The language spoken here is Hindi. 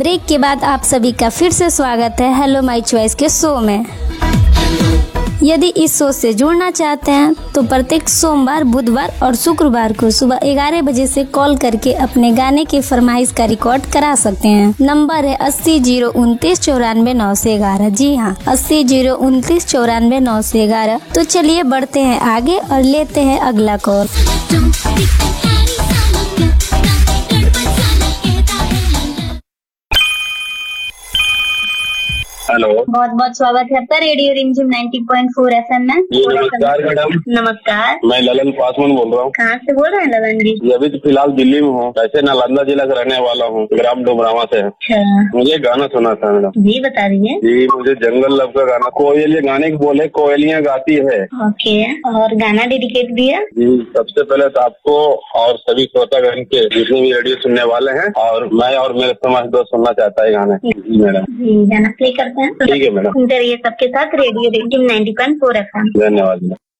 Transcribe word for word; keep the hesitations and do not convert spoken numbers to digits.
ब्रेक के बाद आप सभी का फिर से स्वागत है हेलो माय चॉइस के शो में। यदि इस शो से जुड़ना चाहते हैं तो प्रत्येक सोमवार, बुधवार और शुक्रवार को सुबह ग्यारह बजे से कॉल करके अपने गाने की फरमाइश का रिकॉर्ड करा सकते हैं। नंबर है अस्सी जीरो उनतीस चौरानवे नौ से ग्यारह। जी हाँ, अस्सी जीरो उनतीस चौरानवे नौ से ग्यारह। तो चलिए बढ़ते हैं आगे और लेते हैं अगला कॉल। हेलो, बहुत बहुत स्वागत है आपका रेडियो रिमझिम नब्बे पॉइंट चार एफएम में। जी नमस्कार मैडम। नमस्कार, मैं ललन पासवान बोल रहा हूँ। कहाँ से बोल रहे हैं ललन जी? जी अभी तो फिलहाल दिल्ली में हूँ, वैसे नालंदा जिला का रहने वाला हूँ, ग्राम डुमरावा से। अच्छा, मुझे गाना सुना था मैडम। जी बता दीजिए। जी मुझे जंगल लव का गाना, कोयल, ये गाने के बोले कोयलियाँ गाती है। ओके, और गाना डेडिकेट भी है? जी सबसे पहले तो आपको और सभी श्रोतागण के जितने भी रेडियो सुनने वाले हैं, और मैं और मेरे समाज दोस्त सुनना चाहता है गाने। जी मैडम। जी गाना प्ले करते हैं। ठीक है मैडम। सुनते रहिए सबके साथ रेडियो रिमझिम नब्बे पॉइंट चार एफएम। धन्यवाद।